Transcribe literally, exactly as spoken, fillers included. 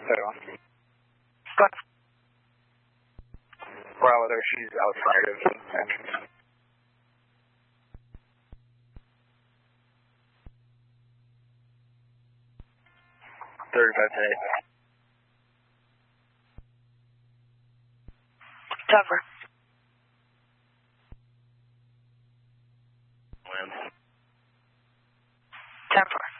thirty-one. Go ahead. Bravo there, she's outside of entrance. thirty-five to eight. Cover. Wind. ten four.